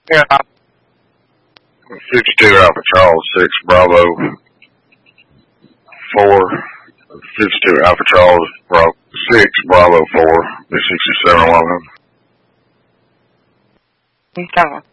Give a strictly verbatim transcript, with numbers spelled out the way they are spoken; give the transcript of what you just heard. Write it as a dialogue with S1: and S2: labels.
S1: Yeah.
S2: fifty-two Alpha Charles six Bravo four. fifty-two Alpha Charles Bravo six Bravo four. B sixty-seven eleven.
S1: He's coming.